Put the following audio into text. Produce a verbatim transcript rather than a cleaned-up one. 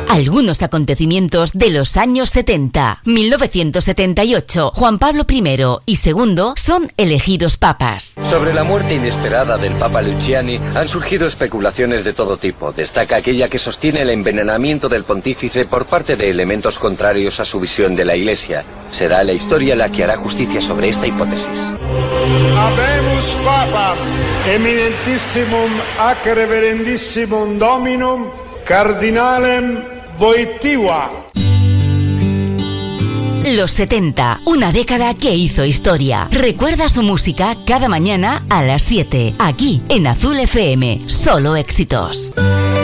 Algunos acontecimientos de los años setenta. mil novecientos setenta y ocho, Juan Pablo primero y segundo son elegidos papas. Sobre la muerte inesperada del Papa Luciani han surgido especulaciones de todo tipo. Destaca aquella que sostiene el envenenamiento del pontífice por parte de elementos contrarios a su visión de la Iglesia. Será la historia la que hará justicia sobre esta hipótesis. Habemus Papa, eminentissimum ac reverendissimum dominum, cardinalem Wojtyła. Los setenta, una década que hizo historia. Recuerda su música cada mañana a las siete, aquí en Azul F M. Solo éxitos.